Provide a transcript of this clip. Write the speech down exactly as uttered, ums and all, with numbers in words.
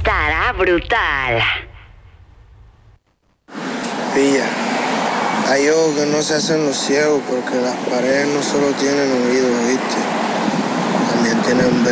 estará brutal. Pilla, hay ojos que no se hacen los ciegos porque las paredes no solo tienen oídos, ¿viste? También tienen